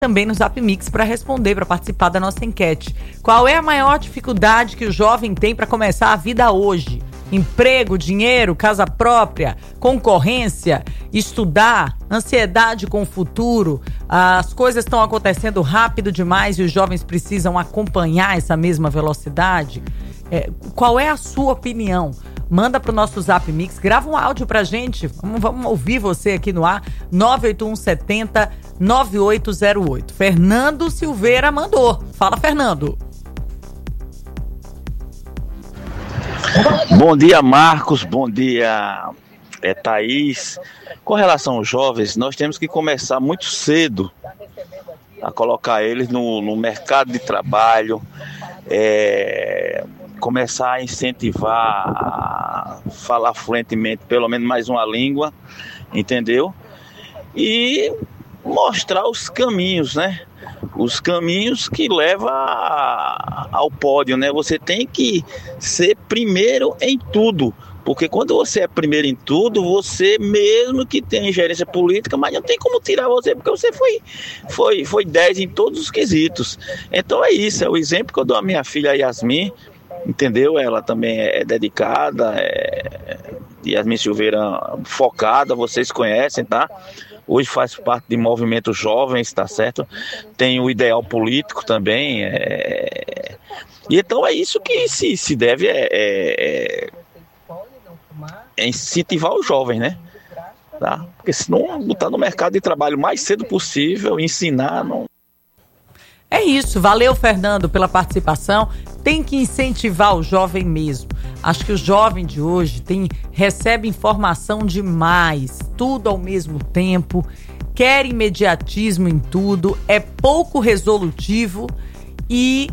também no Zap Mix para responder, para participar da nossa enquete. Qual é a maior dificuldade que o jovem tem para começar a vida hoje? Emprego, dinheiro, casa própria, concorrência, estudar, ansiedade com o futuro. As coisas estão acontecendo rápido demais e os jovens precisam acompanhar essa mesma velocidade. Qual é a sua opinião? Manda pro nosso Zap Mix, grava um áudio pra gente. Vamos ouvir você aqui no ar. 98170-9808. Fernando Silveira mandou. Fala, Fernando. Bom dia, Marcos. Bom dia, Thaís. Com relação aos jovens, nós temos que começar muito cedo a colocar eles no mercado de trabalho, começar a incentivar a falar fluentemente pelo menos mais uma língua, entendeu? E mostrar os caminhos, né? Os caminhos que levam ao pódio, né? Você tem que ser primeiro em tudo, porque quando você é primeiro em tudo, você mesmo que tem ingerência política, mas não tem como tirar você, porque você foi 10 em todos os quesitos. Então é isso, é o exemplo que eu dou à minha filha Yasmin, entendeu? Ela também é dedicada, Yasmin Silveira focada, vocês conhecem, tá? Hoje faz parte de movimentos jovens, tá certo? Tem o ideal político também. E então é isso que se deve incentivar os jovens, né? Tá? Porque se não botar no mercado de trabalho o mais cedo possível, ensinar, não. É isso, valeu, Fernando, pela participação. Tem que incentivar o jovem mesmo. Acho que o jovem de hoje recebe informação demais, tudo ao mesmo tempo, quer imediatismo em tudo, é pouco resolutivo e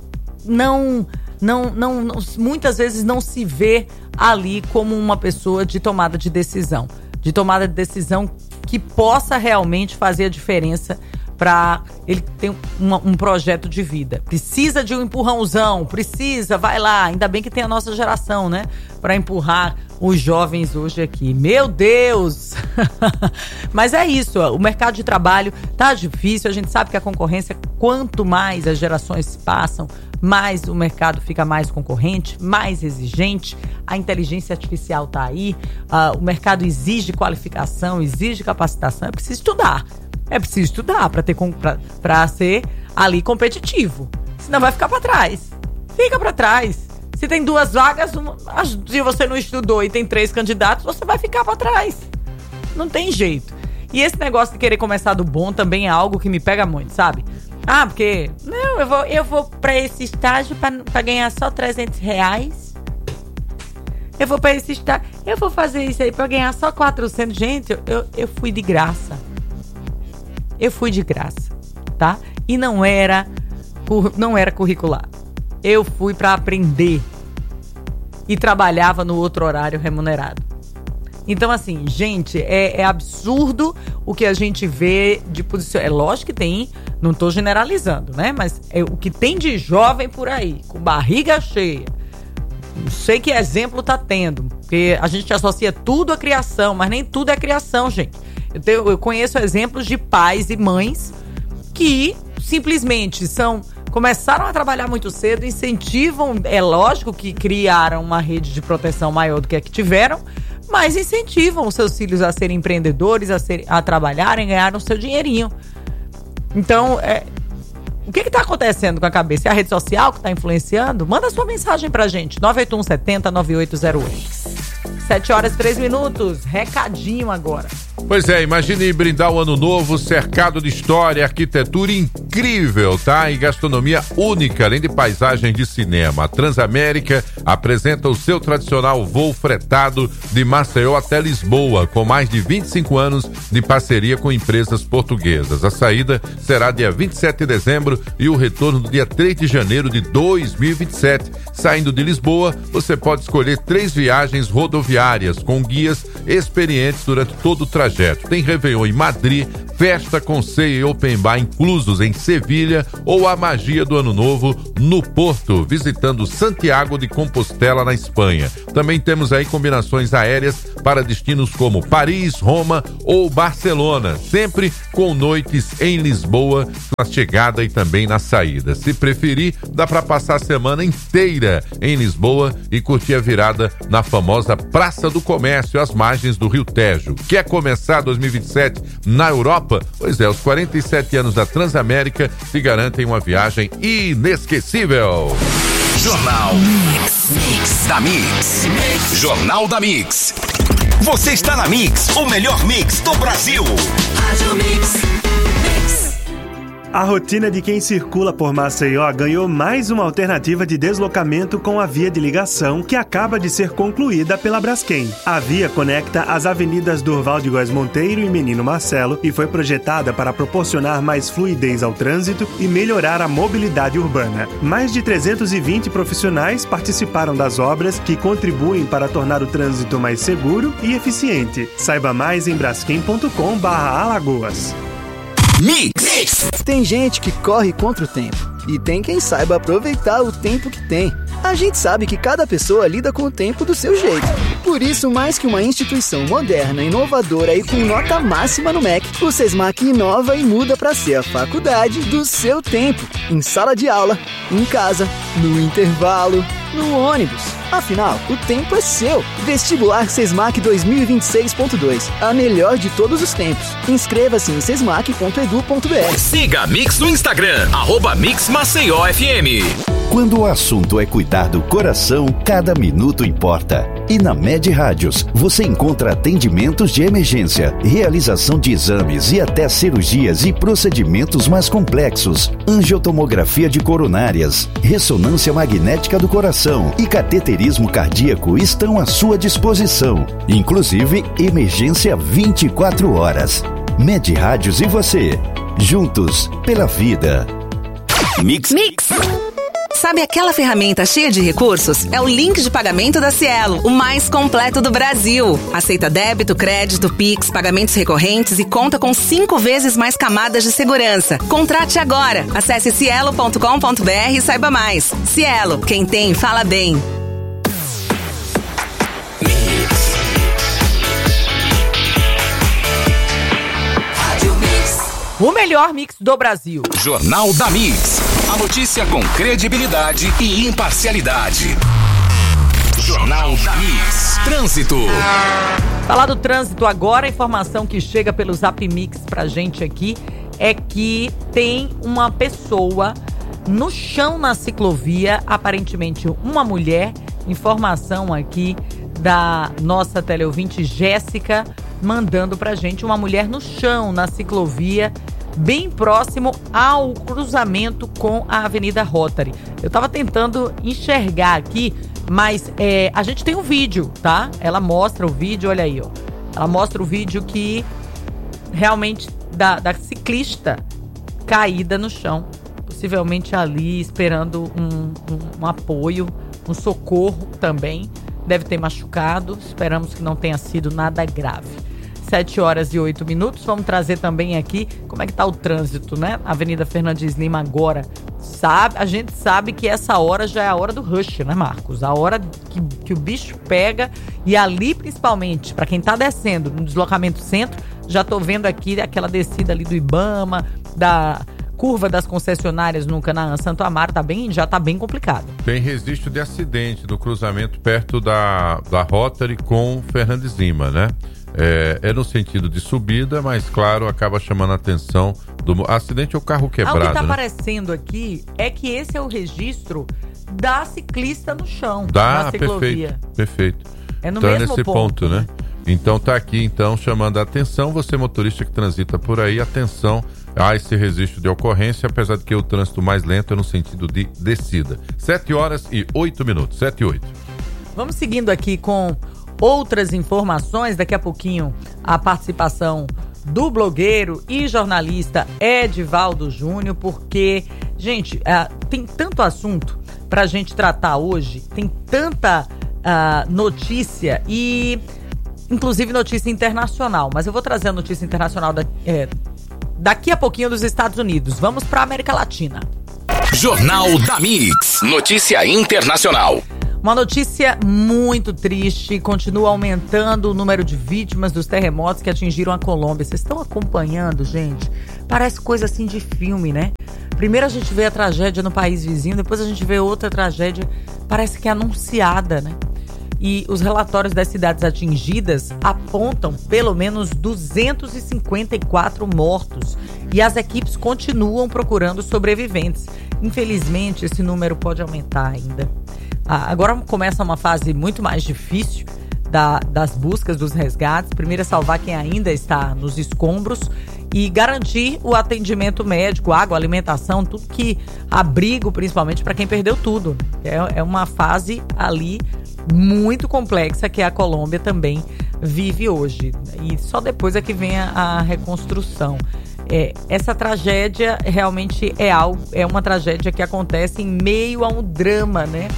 muitas vezes não se vê ali como uma pessoa de tomada de decisão que possa realmente fazer a diferença para ele ter um projeto de vida. Precisa de um empurrãozão, vai lá. Ainda bem que tem a nossa geração, né? Para empurrar os jovens hoje aqui. Meu Deus! Mas é isso, o mercado de trabalho tá difícil, a gente sabe que a concorrência, quanto mais as gerações passam, mais o mercado fica mais concorrente, mais exigente, a inteligência artificial tá aí, o mercado exige qualificação, exige capacitação, é preciso estudar para ser ali competitivo. Senão vai ficar para trás. Fica para trás. Se tem 2 vagas, se você não estudou e tem 3 candidatos, você vai ficar para trás. Não tem jeito. E esse negócio de querer começar do bom também é algo que me pega muito, sabe? Porque não, eu vou para esse estágio para ganhar só R$300. Eu vou para esse estágio, eu vou fazer isso aí para ganhar só 400. Gente, eu fui de graça. Tá? E não era curricular. Eu fui para aprender e trabalhava no outro horário remunerado. Então, assim, gente, é absurdo o que a gente vê de posição. É lógico que tem, não tô generalizando, né? Mas o que tem de jovem por aí, com barriga cheia. Não sei que exemplo tá tendo, porque a gente associa tudo à criação, mas nem tudo é criação, gente. Eu conheço exemplos de pais e mães que simplesmente começaram a trabalhar muito cedo, incentivam, é lógico que criaram uma rede de proteção maior do que a que tiveram, mas incentivam os seus filhos a serem empreendedores, a trabalharem, ganharem o seu dinheirinho. Então, o que está acontecendo com a cabeça? É a rede social que está influenciando? Manda sua mensagem pra gente, 98170-9808. 7h03, recadinho agora. Pois é, imagine brindar o ano novo cercado de história, arquitetura incrível, tá? E gastronomia única, além de paisagem de cinema. A Transamérica apresenta o seu tradicional voo fretado de Maceió até Lisboa, com mais de 25 anos de parceria com empresas portuguesas. A saída será dia 27 de dezembro e o retorno no dia 3 de janeiro de 2027. Saindo de Lisboa, você pode escolher 3 viagens rodoviárias com guias experientes durante todo o trajeto. Tem Réveillon em Madrid, festa com ceia e open bar inclusos em Sevilha ou a magia do Ano Novo no Porto, visitando Santiago de Compostela na Espanha. Também temos aí combinações aéreas para destinos como Paris, Roma ou Barcelona, sempre com noites em Lisboa na chegada e também na saída. Se preferir, dá para passar a semana inteira em Lisboa e curtir a virada na famosa Praça do Comércio, às margens do Rio Tejo. Quer começar 2027 na Europa? Pois é, os 47 anos da Transamérica te garantem uma viagem inesquecível. Jornal Mix da Mix. Jornal da Mix. Você está na Mix, o melhor mix do Brasil. Rádio Mix. A rotina de quem circula por Maceió ganhou mais uma alternativa de deslocamento com a via de ligação que acaba de ser concluída pela Braskem. A via conecta as avenidas Durval de Góes Monteiro e Menino Marcelo e foi projetada para proporcionar mais fluidez ao trânsito e melhorar a mobilidade urbana. Mais de 320 profissionais participaram das obras que contribuem para tornar o trânsito mais seguro e eficiente. Saiba mais em braskem.com/Alagoas. Mix. Tem gente que corre contra o tempo e tem quem saiba aproveitar o tempo que tem. A gente sabe que cada pessoa lida com o tempo do seu jeito. Por isso, mais que uma instituição moderna, inovadora e com nota máxima no MEC, o Sesmac inova e muda para ser a faculdade do seu tempo. Em sala de aula, em casa, no intervalo, no ônibus. Afinal, o tempo é seu. Vestibular Sesmac 2026.2. A melhor de todos os tempos. Inscreva-se em sesmac.edu.br. Siga a Mix no Instagram, @MixMaceióFM. Quando o assunto é cuidar do coração, cada minuto importa. E na Med Rádios, você encontra atendimentos de emergência, realização de exames e até cirurgias e procedimentos mais complexos, angiotomografia de coronárias, ressonância magnética do coração e cateterismo cardíaco estão à sua disposição. Inclusive, emergência 24 horas. Med Rádios e você, juntos pela vida. Mix. Sabe aquela ferramenta cheia de recursos? É o link de pagamento da Cielo, o mais completo do Brasil. Aceita débito, crédito, Pix, pagamentos recorrentes e conta com 5 vezes mais camadas de segurança. Contrate agora. Acesse cielo.com.br e saiba mais. Cielo, quem tem, fala bem. O melhor mix do Brasil. Jornal da Mix. A notícia com credibilidade e imparcialidade. Jornal da Mix. Trânsito. Falar do trânsito agora, a informação que chega pelo Zap Mix pra gente aqui é que tem uma pessoa no chão na ciclovia, aparentemente uma mulher. Informação aqui da nossa teleouvinte Jéssica, mandando pra gente uma mulher no chão na ciclovia, bem próximo ao cruzamento com a Avenida Rotary. Eu tava tentando enxergar aqui, mas a gente tem um vídeo, tá? Ela mostra o vídeo, olha aí, ó. Ela mostra o vídeo que realmente da ciclista caída no chão, possivelmente ali esperando um apoio, um socorro também. Deve ter machucado, esperamos que não tenha sido nada grave. 7h08. Vamos trazer também aqui como é que tá o trânsito, né? Avenida Fernandes Lima agora. A gente sabe que essa hora já é a hora do rush, né, Marcos? A hora que o bicho pega. E ali, principalmente, para quem tá descendo no deslocamento centro, já tô vendo aqui aquela descida ali do Ibama, da curva das concessionárias no Canaã Santo Amaro, já tá bem complicado. Tem registro de acidente no cruzamento perto da Rotary com Fernandes Lima, né? É no sentido de subida, mas claro, acaba chamando a atenção do acidente ou carro quebrado. O que está aparecendo aqui é que esse é o registro da ciclista no chão, na ciclovia. Perfeito. É no mesmo nesse ponto, né? Então tá aqui, então, chamando a atenção, você motorista que transita por aí, atenção a esse registro de ocorrência, apesar de que o trânsito mais lento é no sentido de descida. 7h08, 7h08. Vamos seguindo aqui com outras informações, daqui a pouquinho a participação do blogueiro e jornalista Edivaldo Júnior, porque, gente, tem tanto assunto pra gente tratar hoje, tem tanta notícia e inclusive notícia internacional, mas eu vou trazer a notícia internacional daqui a pouquinho dos Estados Unidos. Vamos pra América Latina. Jornal da Mix. Notícia internacional. Uma notícia muito triste, continua aumentando o número de vítimas dos terremotos que atingiram a Colômbia. Vocês estão acompanhando, gente? Parece coisa assim de filme, né? Primeiro a gente vê a tragédia no país vizinho, depois a gente vê outra tragédia, parece que é anunciada, né? E os relatórios das cidades atingidas apontam pelo menos 254 mortos. E as equipes continuam procurando sobreviventes. Infelizmente, esse número pode aumentar ainda. Agora começa uma fase muito mais difícil das buscas, dos resgates. Primeiro é salvar quem ainda está nos escombros e garantir o atendimento médico, água, alimentação, tudo que abrigo, principalmente para quem perdeu tudo. É uma fase ali muito complexa que a Colômbia também vive hoje. E só depois é que vem a reconstrução. Essa tragédia realmente é uma tragédia que acontece em meio a um drama, né?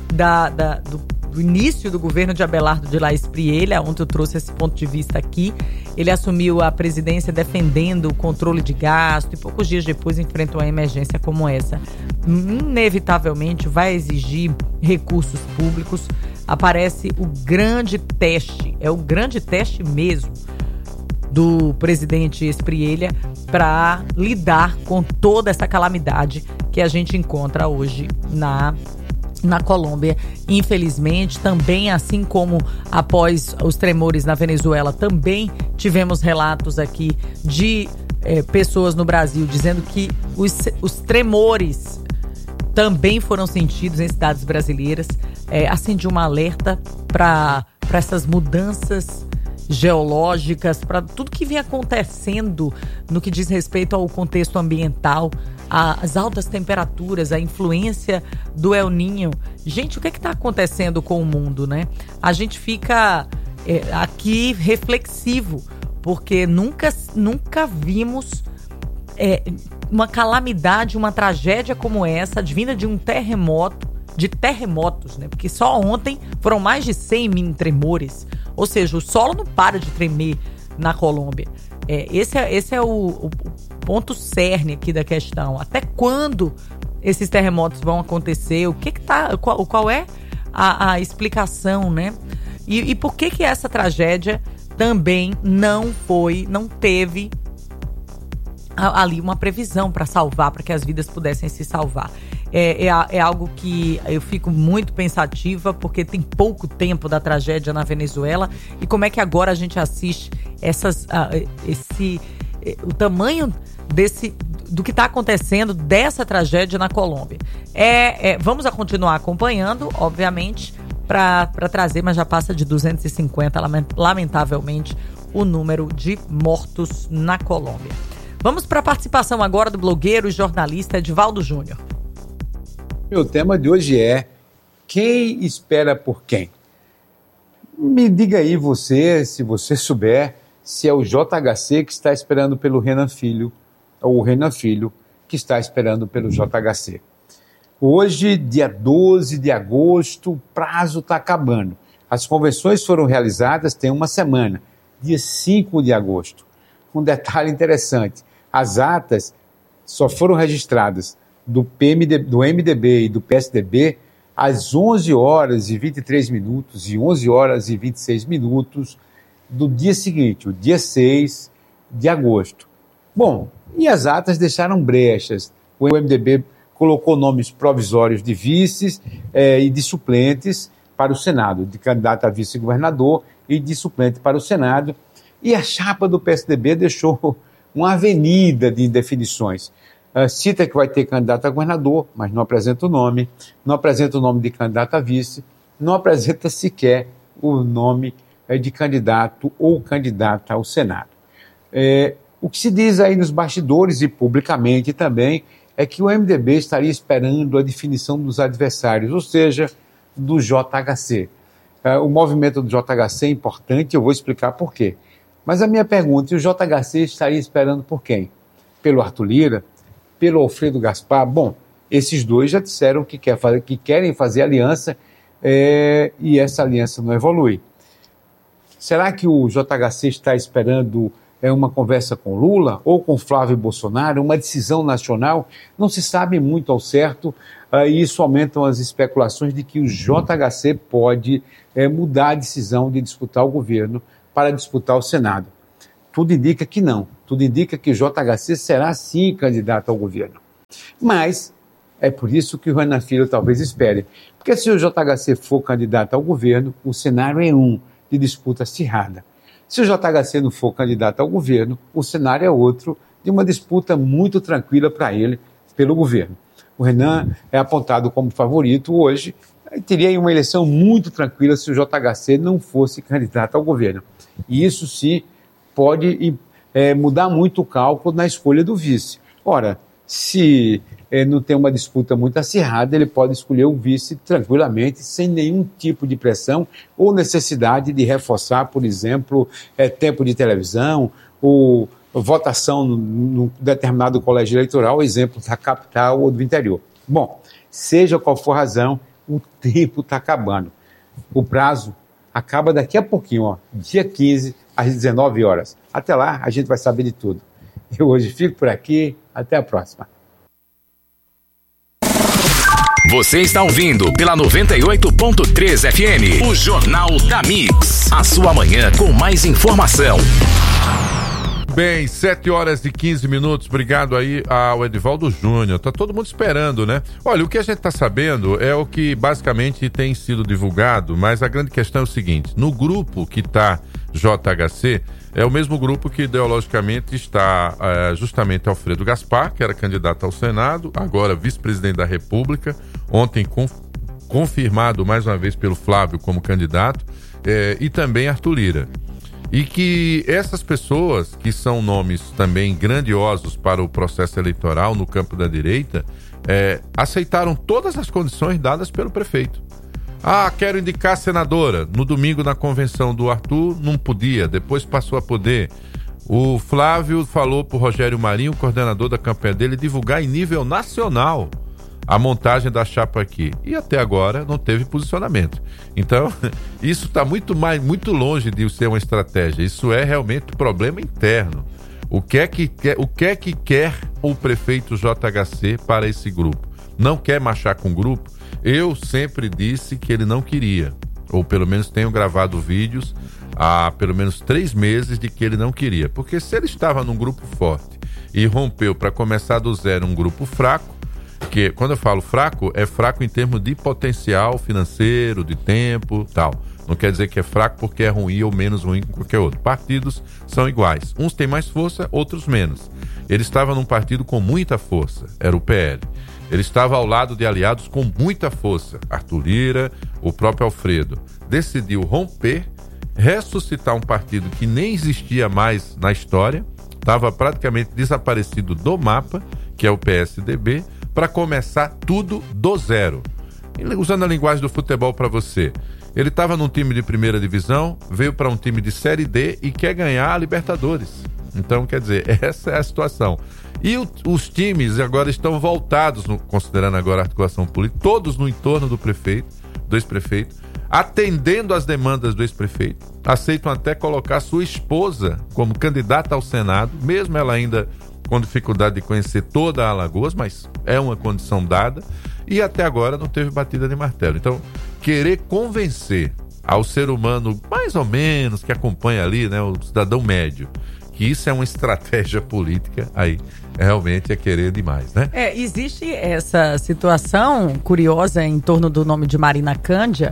Do início do governo de Abelardo de la Espriella. Ontem eu trouxe esse ponto de vista aqui. Ele assumiu a presidência defendendo o controle de gasto e poucos dias depois enfrentou uma emergência como essa. Inevitavelmente vai exigir recursos públicos. Aparece o grande teste, é o grande teste mesmo do presidente Espriella para lidar com toda essa calamidade que a gente encontra hoje na Colômbia. Infelizmente, também, assim como após os tremores na Venezuela, também tivemos relatos aqui de pessoas no Brasil dizendo que os tremores também foram sentidos em cidades brasileiras. Acende um alerta para essas mudanças geológicas, para tudo que vem acontecendo no que diz respeito ao contexto ambiental, as altas temperaturas, a influência do El Niño. Gente, o que está acontecendo com o mundo, né? A gente fica aqui reflexivo, porque nunca vimos uma calamidade, uma tragédia como essa, advinda de um terremoto, de terremotos, né? Porque só ontem foram mais de 100 mini tremores. Ou seja, o solo não para de tremer na Colômbia. Esse é o ponto cerne aqui da questão. Até quando esses terremotos vão acontecer? Qual é a explicação, né? E por que essa tragédia também não teve ali uma previsão para salvar, para que as vidas pudessem se salvar? É algo que eu fico muito pensativa, porque tem pouco tempo da tragédia na Venezuela, e como é que agora a gente assiste o tamanho do que está acontecendo dessa tragédia na Colômbia. Vamos continuar acompanhando, obviamente, para trazer, mas já passa de 250, lamentavelmente, o número de mortos na Colômbia. Vamos para a participação agora do blogueiro e jornalista Edivaldo Júnior. Meu tema de hoje é: quem espera por quem? Me diga aí se você souber, se é o JHC que está esperando pelo Renan Filho, ou o Renan Filho que está esperando pelo JHC. Hoje, dia 12 de agosto, o prazo está acabando. As convenções foram realizadas tem uma semana, dia 5 de agosto. Um detalhe interessante: as atas só foram registradas do MDB e do PSDB às 11 horas e 23 minutos e 11 horas e 26 minutos do dia seguinte, o dia 6 de agosto. Bom, e as atas deixaram brechas. O MDB colocou nomes provisórios de vices e de suplentes para o Senado, de candidato a vice-governador e de suplente para o Senado. E a chapa do PSDB deixou uma avenida de indefinições. Cita que vai ter candidato a governador, mas não apresenta o nome, não apresenta o nome de candidato a vice, não apresenta sequer o nome de candidato ou candidata ao Senado. O que se diz aí nos bastidores e publicamente também é que o MDB estaria esperando a definição dos adversários, ou seja, do JHC. O movimento do JHC é importante, eu vou explicar por quê. Mas a minha pergunta: e o JHC estaria esperando por quem? Pelo Arthur Lira? Pelo Alfredo Gaspar? Bom, esses dois já disseram que querem fazer aliança e essa aliança não evolui. Será que o JHC está esperando uma conversa com Lula ou com Flávio Bolsonaro, uma decisão nacional, não se sabe muito ao certo, e isso aumenta as especulações de que o JHC pode mudar a decisão de disputar o governo para disputar o Senado. Tudo indica que não, tudo indica que o JHC será sim candidato ao governo. Mas é por isso que o Renan Filho talvez espere, porque se o JHC for candidato ao governo, o cenário é de disputa acirrada. Se o JHC não for candidato ao governo, o cenário é outro, de uma disputa muito tranquila para ele, pelo governo. O Renan é apontado como favorito hoje, teria uma eleição muito tranquila se o JHC não fosse candidato ao governo. E isso sim pode mudar muito o cálculo na escolha do vice. Ora, se não tem uma disputa muito acirrada, ele pode escolher o vice tranquilamente, sem nenhum tipo de pressão ou necessidade de reforçar, por exemplo, tempo de televisão ou votação num determinado colégio eleitoral, exemplo da capital ou do interior. Bom, seja qual for a razão, o tempo está acabando. O prazo acaba daqui a pouquinho, dia 15, às 19 horas. Até lá, a gente vai saber de tudo. Eu hoje fico por aqui, até a próxima. Você está ouvindo pela 98.3 FM, o Jornal da Mix. A sua manhã com mais informação. Bem, 7h15. Obrigado aí ao Edivaldo Júnior. Tá todo mundo esperando, né? Olha, o que a gente tá sabendo é o que basicamente tem sido divulgado, mas a grande questão é o seguinte: no grupo que tá JHC, é o mesmo grupo que ideologicamente está justamente Alfredo Gaspar, que era candidato ao Senado, agora vice-presidente da República, ontem confirmado mais uma vez pelo Flávio como candidato, e também Arthur Lira. E que essas pessoas, que são nomes também grandiosos para o processo eleitoral no campo da direita, aceitaram todas as condições dadas pelo prefeito. Quero indicar senadora. No domingo, na convenção do Arthur, não podia, depois passou a poder. O Flávio falou para o Rogério Marinho, coordenador da campanha dele, divulgar em nível nacional a montagem da chapa aqui. E até agora não teve posicionamento. Então, isso está muito longe de ser uma estratégia. Isso é realmente um problema interno. O que é que quer o prefeito JHC para esse grupo? Não quer marchar com o grupo? Eu sempre disse que ele não queria. Ou pelo menos tenho gravado vídeos há pelo menos 3 meses de que ele não queria. Porque se ele estava num grupo forte e rompeu para começar do zero um grupo fraco, que quando eu falo fraco, é fraco em termos de potencial financeiro, de tempo, tal. Não quer dizer que é fraco porque é ruim ou menos ruim que qualquer outro. Partidos são iguais. Uns têm mais força, outros menos. Ele estava num partido com muita força, era o PL. Ele estava ao lado de aliados com muita força, Arthur Lira, o próprio Alfredo. Decidiu romper, ressuscitar um partido que nem existia mais na história, estava praticamente desaparecido do mapa, que é o PSDB, para começar tudo do zero. Usando a linguagem do futebol para você, ele estava num time de primeira divisão, veio para um time de Série D e quer ganhar a Libertadores. Então, quer dizer, essa é a situação. E os times agora estão voltados, considerando agora a articulação política, todos no entorno do prefeito, do ex-prefeito, atendendo às demandas do ex-prefeito, aceitam até colocar sua esposa como candidata ao Senado, mesmo ela ainda com dificuldade de conhecer toda a Alagoas, mas é uma condição dada, e até agora não teve batida de martelo. Então, querer convencer ao ser humano, mais ou menos, que acompanha ali, né, o cidadão médio, que isso é uma estratégia política, aí realmente é querer demais, né? Existe essa situação curiosa em torno do nome de Marina Cândia,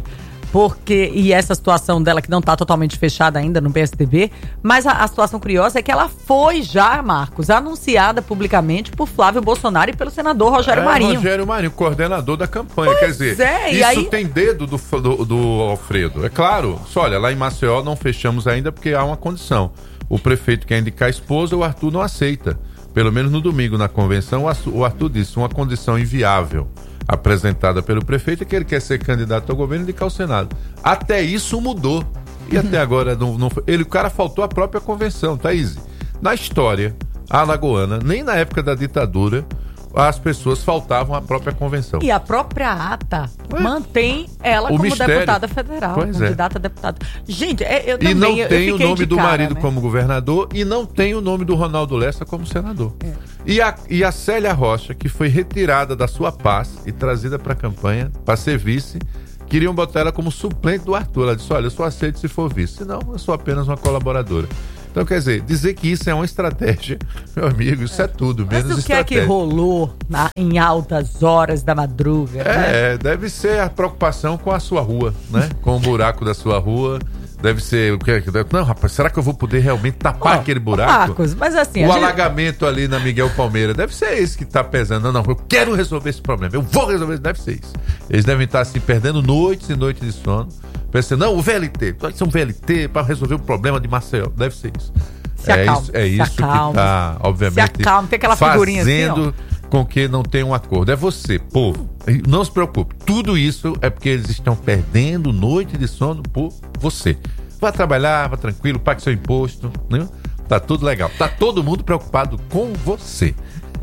e essa situação dela que não está totalmente fechada ainda no PSDB, mas a situação curiosa é que ela foi já, Marcos, anunciada publicamente por Flávio Bolsonaro e pelo senador Rogério Marinho. Rogério Marinho, coordenador da campanha, quer dizer, isso aí tem dedo do Alfredo. É claro, olha, lá em Maceió não fechamos ainda porque há uma condição. O prefeito quer indicar a esposa, o Arthur não aceita. Pelo menos no domingo, na convenção, o Arthur disse uma condição inviável apresentada pelo prefeito é que ele quer ser candidato ao governo e indicar o Senado. Até isso mudou. E até agora não foi. O cara faltou a própria convenção, Thaís. Na história alagoana, nem na época da ditadura, as pessoas faltavam à própria convenção. E a própria ata mantém ela como mistério. Deputada federal, candidata a deputada. Gente, eu também, e não tem o nome do cara, marido, né, como governador, e não tem o nome do Ronaldo Lessa como senador. E a Célia Rocha, que foi retirada da sua paz e trazida para a campanha para ser vice, queriam botar ela como suplente do Arthur. Ela disse: olha, eu só aceito se for vice, senão eu sou apenas uma colaboradora. Então, quer dizer que isso é uma estratégia, meu amigo, isso é tudo, menos mas o que estratégia. é que rolou em altas horas da madruga? Né? Deve ser a preocupação com a sua rua, né? Com o buraco da sua rua. Deve ser o que? Não, rapaz, será que eu vou poder realmente tapar aquele buraco? Marcos, mas assim, o alagamento ali na Miguel Palmeira, deve ser esse que tá pesando. Não, eu quero resolver esse problema, eu vou resolver, deve ser isso. Eles devem estar assim, perdendo noites e noites de sono, pensando, não, o VLT, pode ser um VLT para resolver o problema de Maceió, deve ser isso. É isso que tá, obviamente, tem aquela figurinha fazendo assim, com que não tenha um acordo. É você, povo. Não se preocupe. Tudo isso é porque eles estão perdendo noite de sono por você. Vá trabalhar, vá tranquilo, pague seu imposto, né? Tá tudo legal. Tá todo mundo preocupado com você.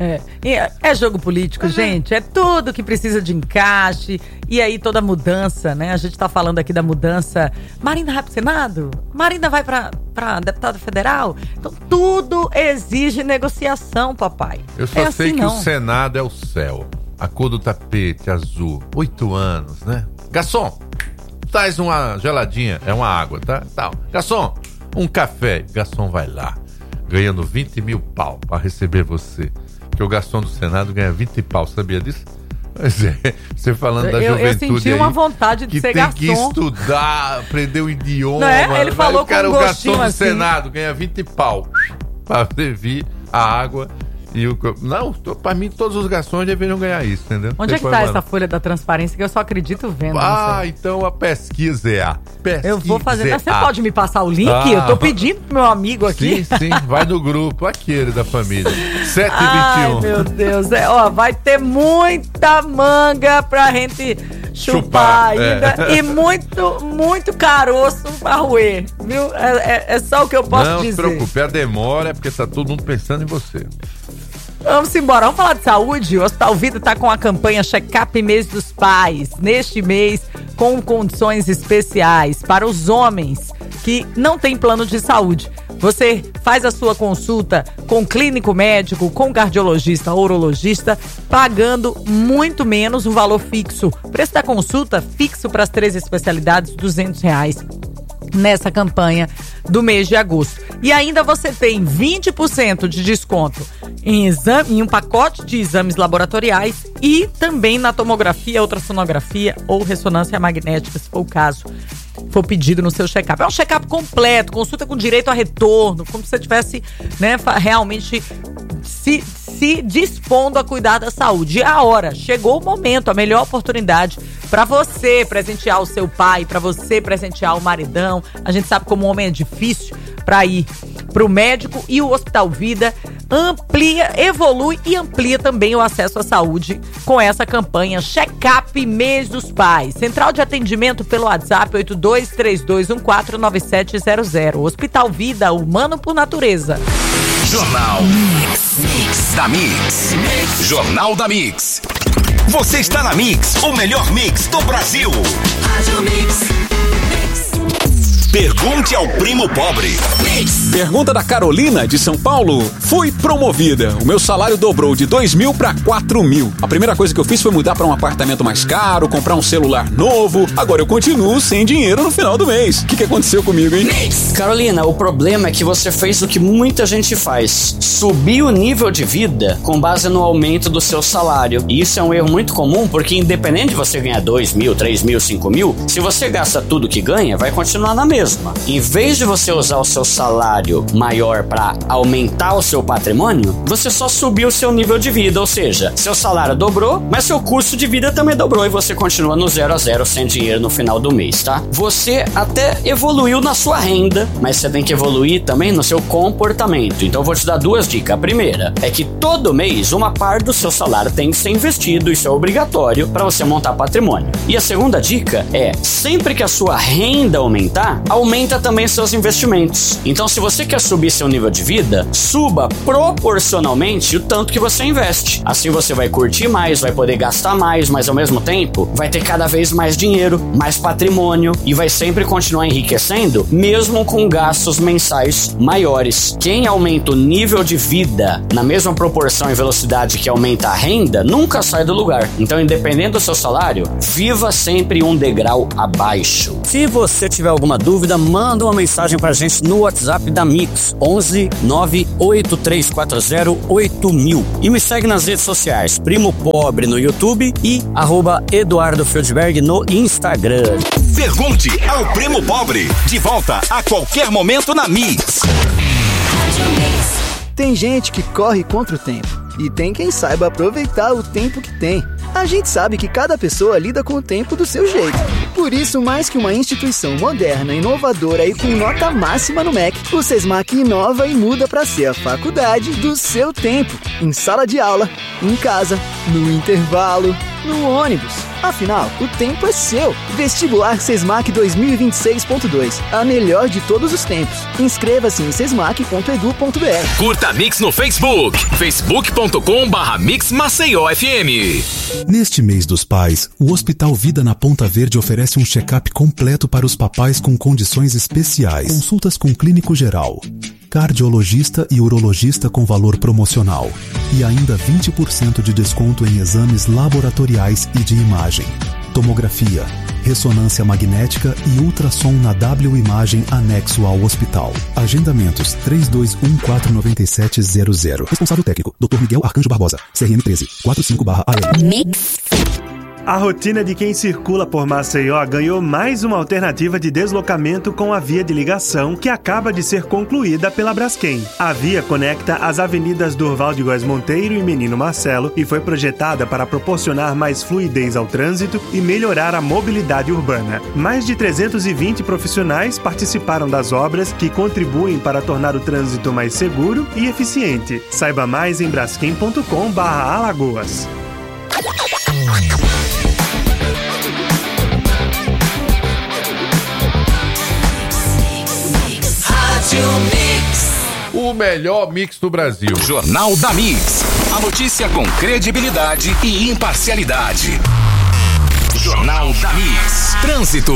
É jogo político, gente. É tudo que precisa de encaixe. E aí toda mudança, né? A gente tá falando aqui da mudança. Marina vai pro Senado? Marina vai pra deputada federal? Então tudo exige negociação, papai. Eu só sei assim, que não. o Senado é o céu. A cor do tapete azul. 8 anos, né? Garçom, traz uma geladinha. É uma água, tá? Garçom, um café. Garçom vai lá, ganhando 20 mil pau pra receber você. Porque o garçom do Senado ganha 20 pau, sabia disso? Mas você falando da juventude eu senti aí, uma vontade de ser garçom. Que tem que estudar, aprender o idioma. Não é? Ele falou com um o garçom do assim. Senado ganha 20 pau pra servir a água. Não, pra mim todos os garçons deveriam ganhar isso, entendeu? Onde é que tá essa folha da transparência que eu só acredito vendo? Então a pesquisa é a pesquisa. Eu vou fazer. Mas você pode me passar o link? Eu tô pedindo pro meu amigo aqui. Sim, vai no grupo, aquele da família. 7h21. Ai, meu Deus. Vai ter muita manga pra gente chupar ainda. E muito caroço pra roer, viu? É só o que eu posso dizer. Não se preocupe, a demora é porque tá todo mundo pensando em você. Vamos embora, vamos falar de saúde. O Hospital Vida está com a campanha Check-up Mês dos Pais. Neste mês, com condições especiais para os homens que não têm plano de saúde. Você faz a sua consulta com clínico médico, com cardiologista, urologista, pagando muito menos um valor fixo. Preço da consulta fixo para as 3 especialidades, R$200 nessa campanha do mês de agosto. E ainda você tem 20% de desconto em um pacote de exames laboratoriais e também na tomografia, ultrassonografia ou ressonância magnética, se for o caso, for pedido no seu check-up. É um check-up completo, consulta com direito a retorno, como se você estivesse, né, realmente se dispondo a cuidar da saúde. E a hora, chegou o momento, a melhor oportunidade para você presentear o seu pai, para você presentear o maridão. A gente sabe como o homem é difícil para ir pro médico, e o Hospital Vida evolui e amplia também o acesso à saúde com essa campanha Check-up Mês dos Pais. Central de atendimento pelo WhatsApp 8232149700. Hospital Vida, humano por natureza. Jornal Mix da Mix. Jornal da Mix. Você está na Mix, o melhor mix do Brasil. Pergunte ao primo pobre. Pergunta da Carolina, de São Paulo. Fui promovida. O meu salário dobrou de 2.000 para 4.000. A primeira coisa que eu fiz foi mudar para um apartamento mais caro, comprar um celular novo. Agora eu continuo sem dinheiro no final do mês. O que aconteceu comigo, hein? Carolina, o problema é que você fez o que muita gente faz. Subir o nível de vida com base no aumento do seu salário. E isso é um erro muito comum, porque independente de você ganhar 2.000, 3.000, 5.000, se você gasta tudo que ganha, vai continuar na mesma. Em vez de você usar o seu salário maior para aumentar o seu patrimônio, você só subiu o seu nível de vida, ou seja, seu salário dobrou, mas seu custo de vida também dobrou e você continua no 0 a 0 sem dinheiro no final do mês, tá? Você até evoluiu na sua renda, mas você tem que evoluir também no seu comportamento. Então eu vou te dar 2 dicas. A primeira é que todo mês uma parte do seu salário tem que ser investido, isso é obrigatório para você montar patrimônio. E a segunda dica é, sempre que a sua renda aumentar, aumenta também seus investimentos. Então, se você quer subir seu nível de vida, suba proporcionalmente o tanto que você investe. Assim você vai curtir mais, vai poder gastar mais, mas ao mesmo tempo vai ter cada vez mais dinheiro, mais patrimônio e vai sempre continuar enriquecendo, mesmo com gastos mensais maiores. Quem aumenta o nível de vida na mesma proporção e velocidade que aumenta a renda, nunca sai do lugar. Então, independente do seu salário, viva sempre um degrau abaixo. Se você tiver alguma dúvida, manda uma mensagem pra gente no WhatsApp da Mix, 11 98340 8000. E me segue nas redes sociais, Primo Pobre no YouTube e @Eduardo Fieldberg no Instagram. Pergunte ao Primo Pobre. De volta a qualquer momento na Mix. Tem gente que corre contra o tempo e tem quem saiba aproveitar o tempo que tem. A gente sabe que cada pessoa lida com o tempo do seu jeito. Por isso, mais que uma instituição moderna, inovadora e com nota máxima no MEC, o Sesmac inova e muda para ser a faculdade do seu tempo. Em sala de aula, em casa, no intervalo, no ônibus. Afinal, o tempo é seu. Vestibular Sesmac 2026.2. A melhor de todos os tempos. Inscreva-se em sesmac.edu.br. Curta a Mix no Facebook. facebook.com/Mix Maceió FM. Neste mês dos pais, o Hospital Vida na Ponta Verde oferece um check-up completo para os papais com condições especiais. Consultas com clínico geral, cardiologista e urologista com valor promocional. E ainda 20% de desconto em exames laboratoriais e de imagem. Tomografia, ressonância magnética e ultrassom na W-Imagem anexo ao hospital. Agendamentos 32149700. Responsável técnico, Dr. Miguel Arcanjo Barbosa, CRM 13 45/AM. Mix. A rotina de quem circula por Maceió ganhou mais uma alternativa de deslocamento com a via de ligação que acaba de ser concluída pela Braskem. A via conecta as avenidas Durval de Góes Monteiro e Menino Marcelo e foi projetada para proporcionar mais fluidez ao trânsito e melhorar a mobilidade urbana. Mais de 320 profissionais participaram das obras que contribuem para tornar o trânsito mais seguro e eficiente. Saiba mais em braskem.com/Alagoas. O melhor mix do Brasil. Jornal da Mix. A notícia com credibilidade e imparcialidade. Jornal da Mix. Trânsito.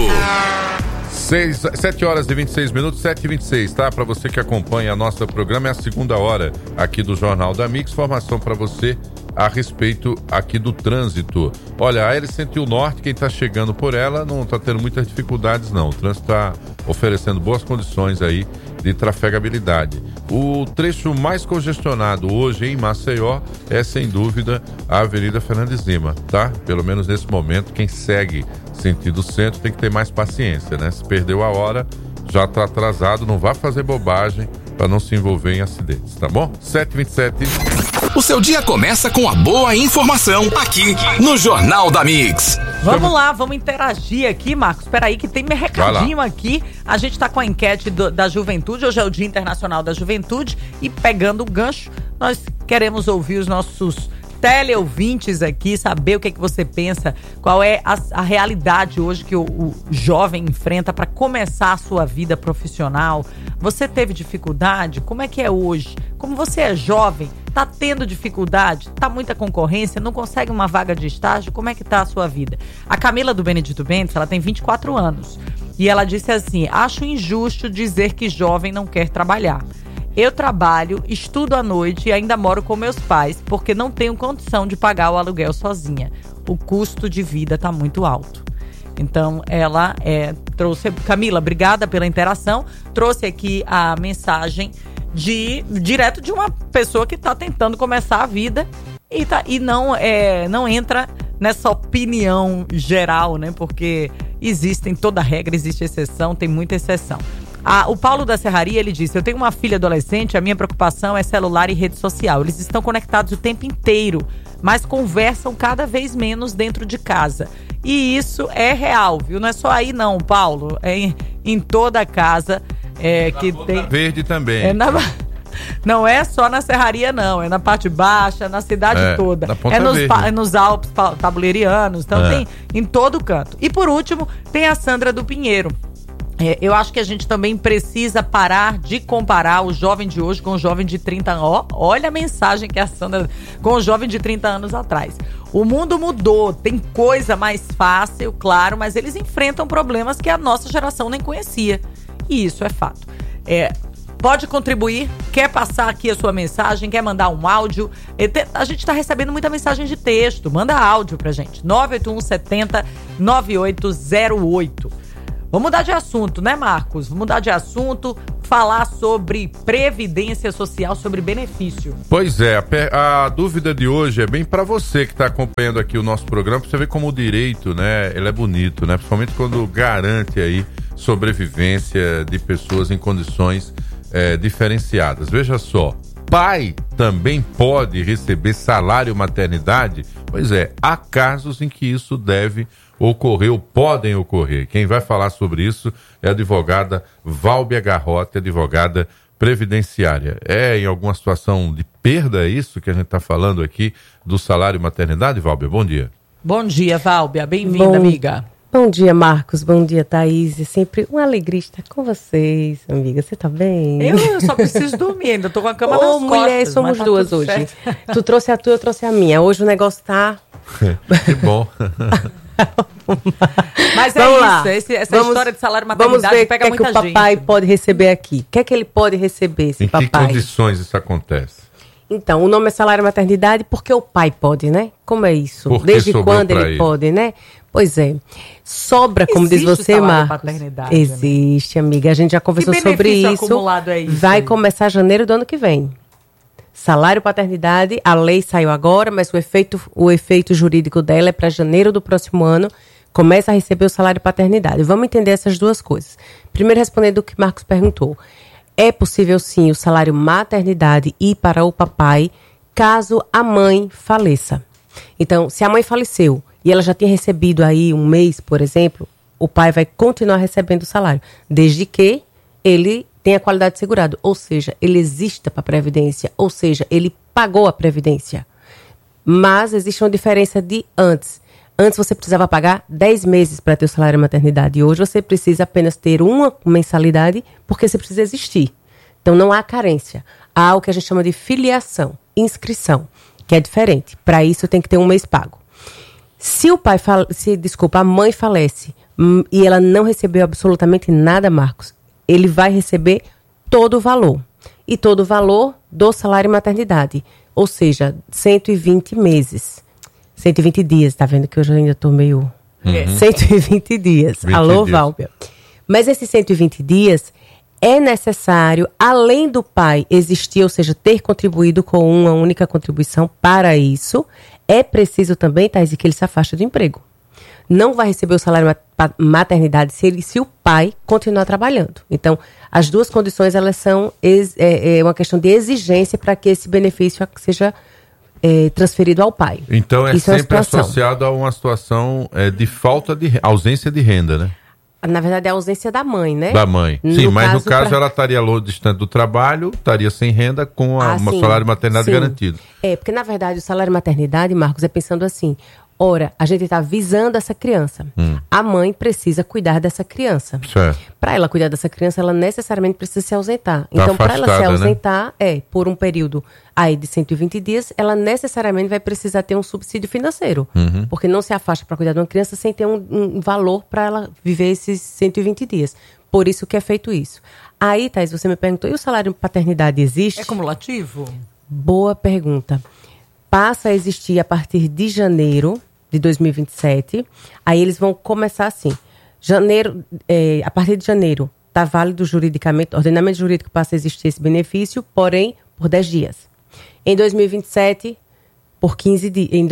7 horas e 26 minutos, 7h26, tá? Para você que acompanha a nossa programa, é a segunda hora aqui do Jornal da Mix. Informação para você a respeito aqui do trânsito. Olha, a R101 Norte, quem está chegando por ela não está tendo muitas dificuldades, não. O trânsito está oferecendo boas condições aí de trafegabilidade. O trecho mais congestionado hoje em Maceió é, sem dúvida, a Avenida Fernandes Lima, tá? Pelo menos nesse momento, quem segue sentido centro tem que ter mais paciência, né? Se perdeu a hora, já está atrasado, não vá fazer bobagem para não se envolver em acidentes, tá bom? 7h27. O seu dia começa com a boa informação aqui no Jornal da Mix. Vamos lá, vamos interagir aqui, Marcos. Espera aí que tem meu recadinho aqui. A gente tá com a enquete da juventude. Hoje é o Dia Internacional da Juventude. E pegando o gancho, nós queremos ouvir os nossos teleouvintes aqui, saber o que é que você pensa, qual é a realidade hoje que o jovem enfrenta para começar a sua vida profissional. Você teve dificuldade? Como é que é hoje? Como você é jovem, tá tendo dificuldade? Tá muita concorrência? Não consegue uma vaga de estágio? Como é que tá a sua vida? A Camila do Benedito Bentes, ela tem 24 anos e ela disse assim: acho injusto dizer que jovem não quer trabalhar. Eu trabalho, estudo à noite e ainda moro com meus pais porque não tenho condição de pagar o aluguel sozinha. O custo de vida está muito alto. Então, ela trouxe... Camila, obrigada pela interação. Trouxe aqui a mensagem direto de uma pessoa que está tentando começar a vida e não entra nessa opinião geral, né? Porque toda regra existe exceção, tem muita exceção. O Paulo da Serraria, ele disse: eu tenho uma filha adolescente, a minha preocupação é celular e rede social. Eles estão conectados o tempo inteiro, mas conversam cada vez menos dentro de casa. E isso é real, viu? Não é só aí não, Paulo. É em toda a casa que tem... Verde também. Não é só na Serraria, não. É na parte baixa, na cidade toda. Nos Alpes Tabuleirianos. Então tem em todo canto. E por último, tem a Sandra do Pinheiro. Eu acho que a gente também precisa parar de comparar o jovem de hoje com o jovem de 30 anos. Olha a mensagem que a Sandra... Com o jovem de 30 anos atrás. O mundo mudou, tem coisa mais fácil, claro, mas eles enfrentam problemas que a nossa geração nem conhecia. E isso é fato. Pode contribuir, quer passar aqui a sua mensagem, quer mandar um áudio. A gente está recebendo muita mensagem de texto. Manda áudio pra gente. 981 70 9808. Vamos mudar de assunto, né, Marcos? Vamos mudar de assunto, falar sobre previdência social, sobre benefício. Pois é, a dúvida de hoje é bem para você que está acompanhando aqui o nosso programa, pra você ver como o direito, né, ele é bonito, né? Principalmente quando garante aí sobrevivência de pessoas em condições diferenciadas. Veja só, pai também pode receber salário maternidade? Pois é, há casos em que isso deve ocorrer ou podem ocorrer. Quem vai falar sobre isso é a advogada Válbia Garrote, advogada previdenciária. Em alguma situação de perda isso que a gente está falando aqui do salário maternidade, Válbia? Bom dia. Bom dia, Válbia. Bem-vinda, amiga. Bom dia, Marcos. Bom dia, Thaís. É sempre uma alegria estar com vocês, amiga. Você tá bem? Eu só preciso dormir, ainda tô com a cama nas costas. Mulher, somos duas hoje. Certo. Tu trouxe a tua, eu trouxe a minha. Hoje o negócio tá... Que bom. Mas vamos lá. Essa história de salário maternidade pega muita gente. O que o papai pode receber aqui? O que é que ele pode receber, esse papai? Em que condições isso acontece? Então, o nome é salário maternidade porque o pai pode, né? Como é isso? Desde quando ele pode, né? Pois é. Sobra, como diz você, Marcos. Existe, amiga. A gente já conversou sobre isso. Acumulado é isso. Vai começar janeiro do ano que vem. Salário paternidade, a lei saiu agora, mas o efeito jurídico dela é para janeiro do próximo ano. Começa a receber o salário paternidade. Vamos entender essas duas coisas. Primeiro, respondendo o que Marcos perguntou. É possível, sim, o salário maternidade ir para o papai caso a mãe faleça. Então, se a mãe faleceu e ela já tinha recebido aí um mês, por exemplo, o pai vai continuar recebendo o salário, desde que ele tenha qualidade segurada, ou seja, ele exista para a Previdência, ou seja, ele pagou a Previdência. Mas existe uma diferença de antes. Antes você precisava pagar 10 meses para ter o salário maternidade. E hoje você precisa apenas ter uma mensalidade porque você precisa existir. Então não há carência. Há o que a gente chama de filiação, inscrição, que é diferente. Para isso tem que ter um mês pago. Se a mãe falece e ela não recebeu absolutamente nada, Marcos, ele vai receber todo o valor. E todo o valor do salário maternidade. Ou seja, 120 meses. 120 dias, tá vendo que hoje eu ainda tô meio... 120 dias. Alô, Válbia. Mas esses 120 dias é necessário, além do pai existir, ou seja, ter contribuído com uma única contribuição para isso, é preciso também, Thaís, que ele se afaste do emprego. Não vai receber o salário maternidade se o pai continuar trabalhando. Então, as duas condições, elas são uma questão de exigência para que esse benefício seja transferido ao pai. Então, isso sempre associado a uma situação de falta de ausência de renda, né? Na verdade, é a ausência da mãe, né? Da mãe. Sim, mas no caso ela estaria distante do trabalho, estaria sem renda com o salário maternidade garantido. Porque na verdade o salário maternidade, Marcos, é pensando assim, ora, a gente está visando essa criança. A mãe precisa cuidar dessa criança. Para ela cuidar dessa criança, ela necessariamente precisa se ausentar. Então, para ela se ausentar, por um período aí de 120 dias, ela necessariamente vai precisar ter um subsídio financeiro. Porque não se afasta para cuidar de uma criança sem ter um valor para ela viver esses 120 dias. Por isso que é feito isso. Aí, Thaís, você me perguntou, e o salário paternidade existe? É cumulativo? Boa pergunta. Passa a existir a partir de janeiro de 2027. Aí eles vão começar assim. A partir de janeiro, está válido juridicamente, ordenamento jurídico passa a existir esse benefício, porém, por 10 dias. Em 2027, por 15 dias. Em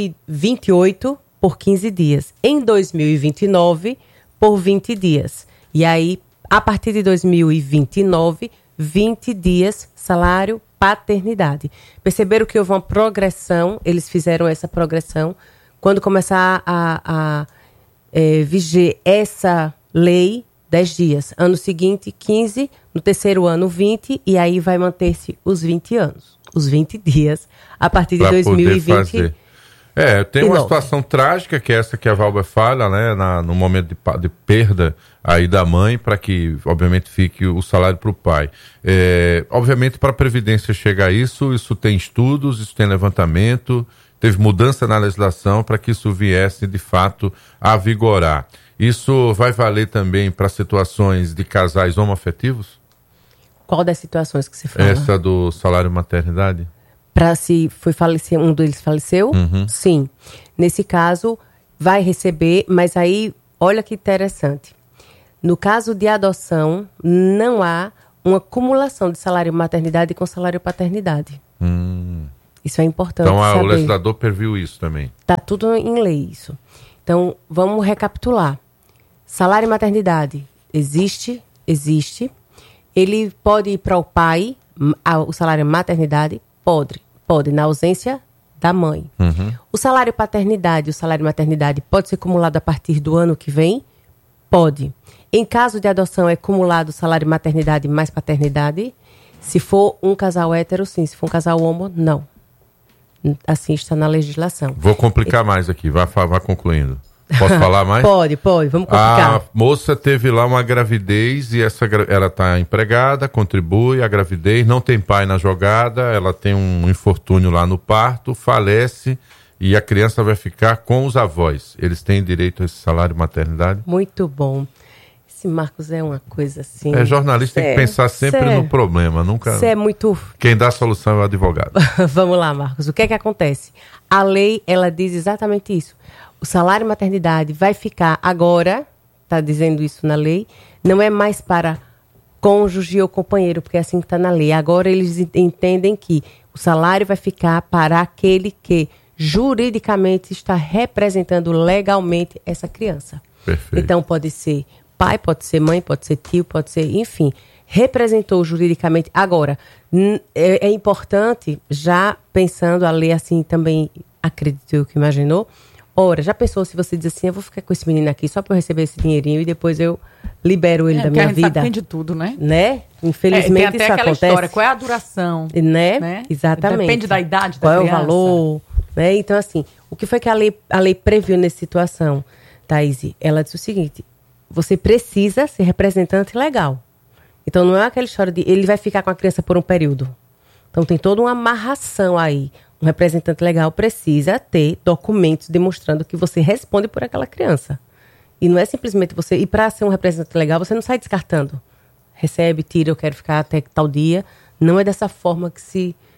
2028, por 15 dias. Em 2029, por 20 dias. E aí, a partir de 2029, 20 dias, salário paternidade. Perceberam que houve uma progressão, eles fizeram essa progressão. Quando começar a viger essa lei, 10 dias. Ano seguinte, 15, no terceiro ano, 20, e aí vai manter-se os 20 anos. Os 20 dias, a partir de 2020. Tem uma situação trágica, que é essa que a Valber fala, né, no momento de perda aí da mãe, para que, obviamente, fique o salário para o pai. Obviamente, para a Previdência chegar a isso tem estudos, isso tem levantamento, teve mudança na legislação para que isso viesse, de fato, a vigorar. Isso vai valer também para situações de casais homoafetivos? Qual das situações que você fala? Essa do salário maternidade? Para se foi falecer, um deles faleceu? Sim. Nesse caso, vai receber, mas aí, olha que interessante. No caso de adoção, não há uma acumulação de salário maternidade com salário paternidade. Isso é importante saber. O legislador previu isso também. Está tudo em lei isso. Então, vamos recapitular. Salário maternidade existe. Ele pode ir para o pai, o salário maternidade pode, na ausência da mãe. O salário paternidade e o salário maternidade pode ser acumulado a partir do ano que vem? Pode. Em caso de adoção, é acumulado o salário maternidade mais paternidade? Se for um casal hétero, sim. Se for um casal homo, não. Assim está na legislação. Vou complicar mais aqui, vai concluindo. Posso falar mais? Pode, vamos complicar. A moça teve lá uma gravidez e ela está empregada, contribui a gravidez, não tem pai na jogada, ela tem um infortúnio lá no parto, falece e a criança vai ficar com os avós. Eles têm direito a esse salário maternidade? Muito bom. Esse Marcos é uma coisa assim... Jornalista tem que pensar sempre no problema, nunca... Isso é muito... Quem dá a solução é o advogado. Vamos lá, Marcos. O que é que acontece? A lei, ela diz exatamente isso. O salário maternidade vai ficar agora, está dizendo isso na lei, não é mais para cônjuge ou companheiro, porque é assim que está na lei. Agora eles entendem que o salário vai ficar para aquele que juridicamente está representando legalmente essa criança. Perfeito. Então pode ser pai, pode ser mãe, pode ser tio, pode ser, enfim, representou juridicamente. Agora, é importante, já pensando a lei assim também, acredito eu que imaginou. Ora, já pensou se você diz assim, eu vou ficar com esse menino aqui só para eu receber esse dinheirinho e depois eu libero ele da minha vida? Depende de tudo, né? Infelizmente tem até isso aquela acontece. História, qual é a duração? Né? Exatamente. Depende da idade da qual criança. É o valor? Né? Então, assim, o que foi que a lei previu nessa situação, Thaís? Ela disse o seguinte, você precisa ser representante legal. Então, não é aquela história de ele vai ficar com a criança por um período. Então, tem toda uma amarração aí. Um representante legal precisa ter documentos demonstrando que você responde por aquela criança. E não é simplesmente você... E para ser um representante legal, você não sai descartando. Recebe, tira, eu quero ficar até tal dia. Não é dessa forma que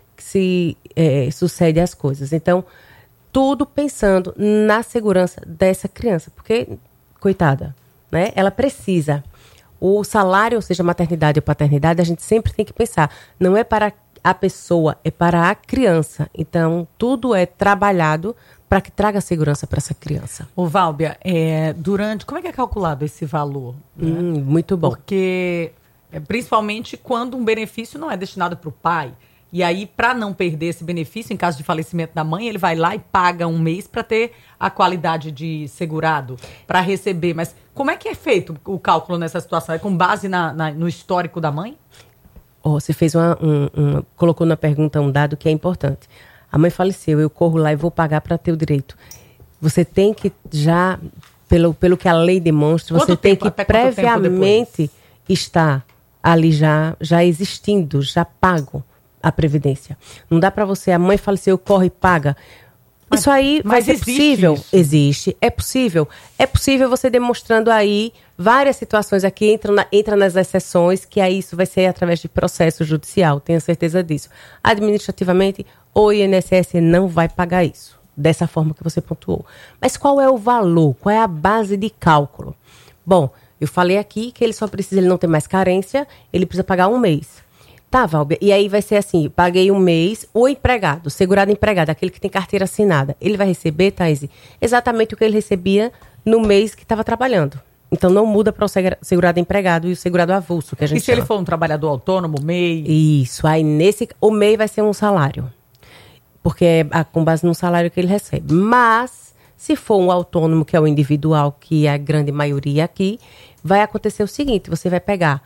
se sucede as coisas. Então, tudo pensando na segurança dessa criança. Porque, coitada, né? Ela precisa. O salário, ou seja, maternidade ou paternidade, a gente sempre tem que pensar. Não é para a pessoa, é para a criança. Então, tudo é trabalhado para que traga segurança para essa criança. Ô, Válbia, como é que é calculado esse valor? Né? Muito bom. Porque, principalmente quando um benefício não é destinado para o pai. E aí, para não perder esse benefício, em caso de falecimento da mãe, ele vai lá e paga um mês para ter a qualidade de segurado, para receber. Mas como é que é feito o cálculo nessa situação? É com base no histórico da mãe? Você fez colocou na pergunta um dado que é importante. A mãe faleceu, eu corro lá e vou pagar para ter o direito. Você tem que já, pelo que a lei demonstra, você tem que previamente estar ali já existindo, já pago a previdência. Não dá para você, a mãe faleceu, corre e paga. Isso aí vai ser possível? Isso? Existe, é possível. É possível você demonstrando aí várias situações aqui, entra nas exceções, que aí isso vai ser através de processo judicial, tenho certeza disso. Administrativamente, o INSS não vai pagar isso, dessa forma que você pontuou. Mas qual é o valor? Qual é a base de cálculo? Bom, eu falei aqui que ele não tem mais carência, ele precisa pagar um mês. Tá, Válbia, e aí vai ser assim, paguei um mês, o empregado, segurado empregado, aquele que tem carteira assinada, ele vai receber, Thaís, exatamente o que ele recebia no mês que estava trabalhando. Então não muda para o segurado empregado e o segurado avulso, que a gente chama. E se ele for um trabalhador autônomo, MEI? Isso, aí o MEI vai ser um salário, porque é com base no salário que ele recebe. Mas, se for um autônomo, que é o individual, que é a grande maioria aqui, vai acontecer o seguinte, você vai pegar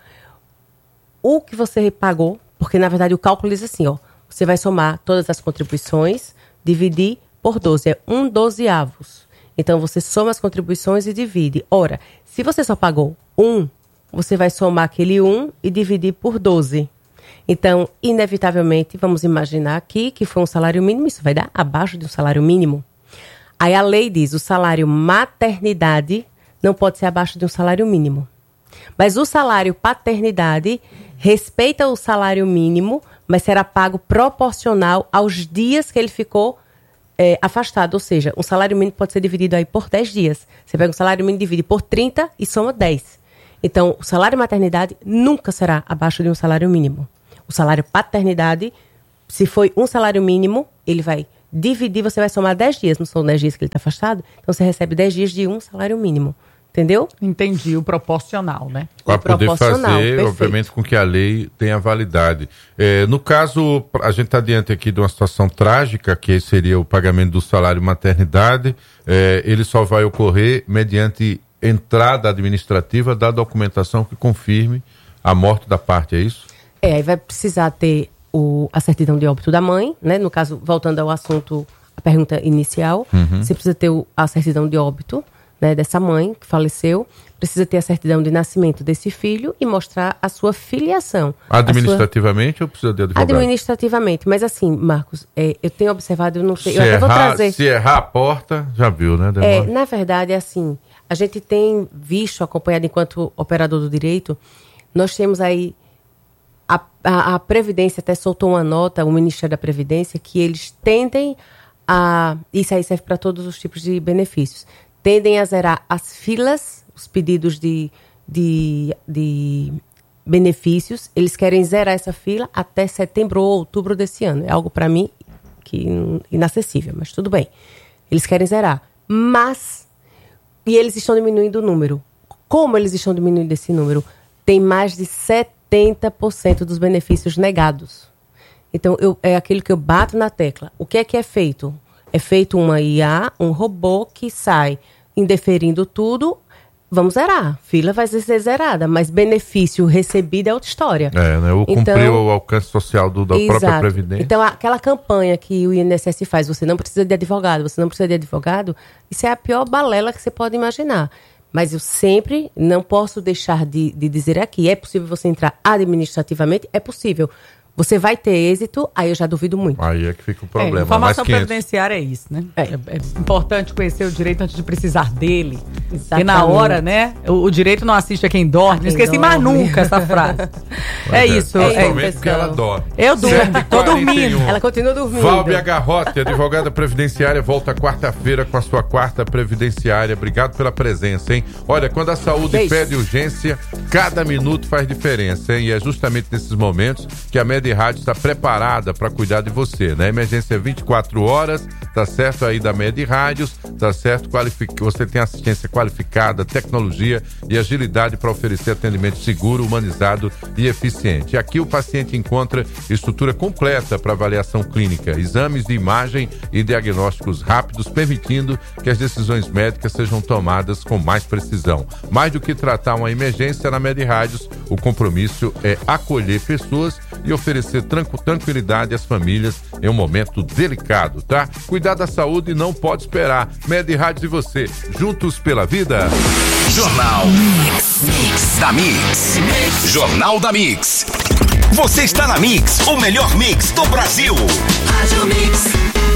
o que você pagou, porque na verdade o cálculo diz assim, você vai somar todas as contribuições, dividir por 12, é 1/12. Então, você soma as contribuições e divide. Ora, se você só pagou 1, você vai somar aquele 1 e dividir por 12. Então, inevitavelmente, vamos imaginar aqui que foi um salário mínimo, isso vai dar abaixo de um salário mínimo. Aí a lei diz, o salário maternidade não pode ser abaixo de um salário mínimo. Mas o salário paternidade respeita o salário mínimo, mas será pago proporcional aos dias que ele ficou afastado. Ou seja, um salário mínimo pode ser dividido aí por 10 dias. Você pega um salário mínimo, divide por 30 e soma 10. Então, o salário maternidade nunca será abaixo de um salário mínimo. O salário paternidade, se foi um salário mínimo, ele vai dividir, você vai somar 10 dias. Não são 10 dias que ele está afastado? Então, você recebe 10 dias de um salário mínimo. Entendeu? Entendi, o proporcional, né? Para poder fazer, perfeito. obviamente, com que a lei tenha validade. No caso, a gente está diante aqui de uma situação trágica, que seria o pagamento do salário maternidade. Ele só vai ocorrer mediante entrada administrativa da documentação que confirme a morte da parte, é isso? Aí vai precisar ter a certidão de óbito da mãe, né? No caso, voltando ao assunto, a pergunta inicial, você precisa ter a certidão de óbito, né, dessa mãe que faleceu, precisa ter a certidão de nascimento desse filho e mostrar a sua filiação. Administrativamente ou precisa de advogado? Administrativamente, mas assim, Marcos, eu tenho observado, eu não sei, eu até vou trazer... Se errar a porta, já viu, né? Na verdade, é assim, a gente tem visto, acompanhado enquanto operador do direito, nós temos aí a Previdência até soltou uma nota, o Ministério da Previdência, que eles tendem a... Isso aí serve para todos os tipos de benefícios. Tendem a zerar as filas, os pedidos de benefícios. Eles querem zerar essa fila até setembro ou outubro desse ano. É algo, para mim, inacessível, mas tudo bem. Eles querem zerar. E eles estão diminuindo o número. Como eles estão diminuindo esse número? Tem mais de 70% dos benefícios negados. Então, é aquilo que eu bato na tecla. O que é feito? É feito uma IA, um robô que sai indeferindo tudo, vamos zerar. Fila vai ser zerada, mas benefício recebido é outra história. Né? Ou cumprir o alcance social da própria Previdência. Então, aquela campanha que o INSS faz, você não precisa de advogado, isso é a pior balela que você pode imaginar. Mas eu sempre não posso deixar de dizer aqui, é possível você entrar administrativamente? É possível. Você vai ter êxito, aí eu já duvido muito. Aí é que fica o problema. Informação previdenciária é isso, né? É importante conhecer o direito antes de precisar dele. Exatamente. E na hora, né? O direito não assiste a quem dorme. Não esqueci mais nunca essa frase. Isso. Principalmente porque ela dorme. Eu durmo, tô dormindo. Ela continua dormindo. Fábia Garrote, advogada previdenciária, volta quarta-feira com a sua quarta previdenciária. Obrigado pela presença, hein? Olha, quando a saúde pede urgência, cada minuto faz diferença, hein? E é justamente nesses momentos que a Med Rádio está preparada para cuidar de você, né? Emergência 24 horas, tá certo aí da Med Rádios, tá certo? Você tem assistência qualificada, tecnologia e agilidade para oferecer atendimento seguro, humanizado e eficiente. Aqui o paciente encontra estrutura completa para avaliação clínica, exames de imagem e diagnósticos rápidos, permitindo que as decisões médicas sejam tomadas com mais precisão. Mais do que tratar uma emergência na Med Rádios, o compromisso é acolher pessoas e oferecer tranquilidade às famílias em um momento delicado, tá? Cuidar da saúde não pode esperar. Med Rádios e você, juntos pela vida. Jornal Mix da Mix. Jornal da Mix. Você está na Mix, o melhor mix do Brasil. Rádio Mix.